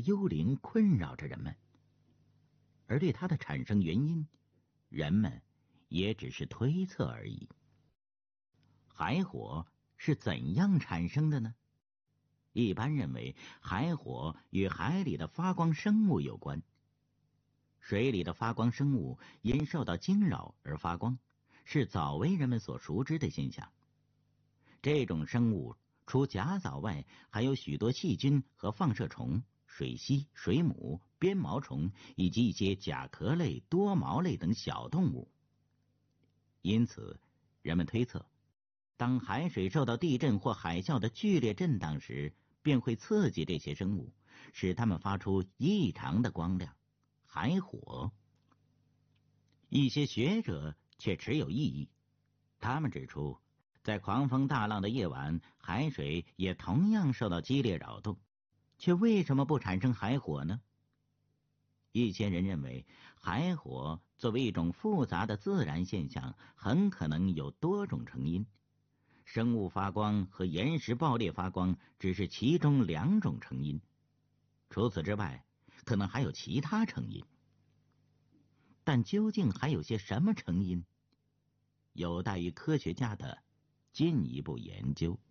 幽灵困扰着人们，而对它的产生原因，人们也只是推测而已。海火是怎样产生的呢？一般认为，海火与海里的发光生物有关。水里的发光生物因受到惊扰而发光，是早为人们所熟知的现象。这种生物除甲藻外，还有许多细菌和放射虫、水螅、水母、鞭毛虫以及一些甲壳类、多毛类等小动物。因此，人们推测，当海水受到地震或海啸的剧烈震荡时，便会刺激这些生物，使它们发出异常的光亮。海火。一些学者却持有异议，他们指出，在狂风大浪的夜晚，海水也同样受到激烈扰动，却为什么不产生海火呢？一些人认为，海火作为一种复杂的自然现象，很可能有多种成因，生物发光和岩石爆裂发光只是其中2种成因，除此之外，可能还有其他成因。但究竟还有些什么成因，有待于科学家的进一步研究。